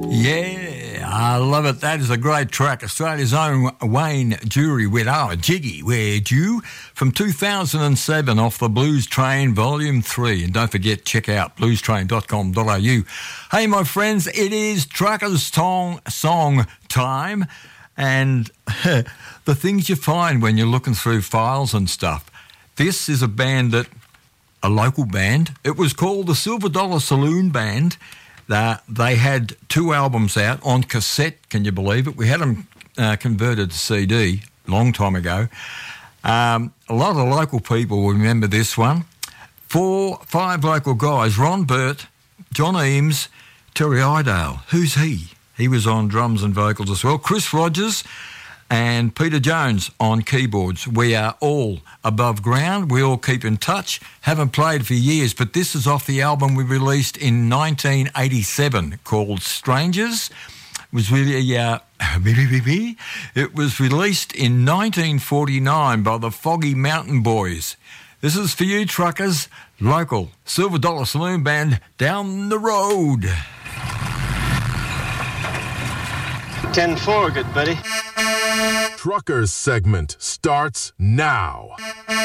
Yeah, I love it. That is a great track. Australia's own Wayne Jury with Jiggy, Where'd You? From 2007 off the Blues Train Volume 3. And don't forget, check out bluestrain.com.au. Hey, my friends, it is Truckers Song time. And the things you find when you're looking through files and stuff. This is a local band. It was called the Silver Dollar Saloon Band. They had 2 albums out on cassette, can you believe it? We had them converted to CD a long time ago. A lot of local people will remember this one. 5 local guys, Ron Burt, John Eames, Terry Idale. Who's he? He was on drums and vocals as well. Chris Rogers and Peter Jones on keyboards. We are all above ground. We all keep in touch. Haven't played for years, but this is off the album we released in 1987 called Strangers. It was really, it was released in 1949 by the Foggy Mountain Boys. This is for you, truckers, local Silver Dollar Saloon Band down the road. 10-4, good buddy. Truckers segment starts now.